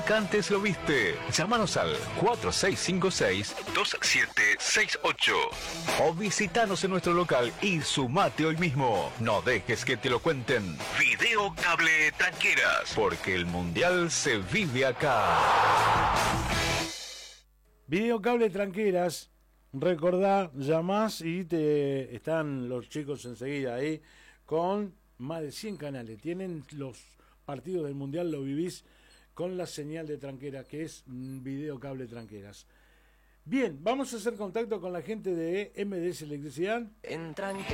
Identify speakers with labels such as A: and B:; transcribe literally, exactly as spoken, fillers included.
A: nunca antes lo viste. Llámanos al cuatro seis cinco seis, dos siete seis ocho o visitanos en nuestro local y sumate hoy mismo. No dejes que te lo cuenten. Video Cable Tranqueras, porque el mundial se vive acá.
B: Video Cable Tranqueras, recordá, llamás y te están los chicos enseguida ahí con más de cien canales. Tienen los partidos del mundial, lo vivís con la señal de Tranqueras, que es Video Cable Tranqueras. Bien, vamos a hacer contacto con la gente de M D S Electricidad.
C: En Tranqueras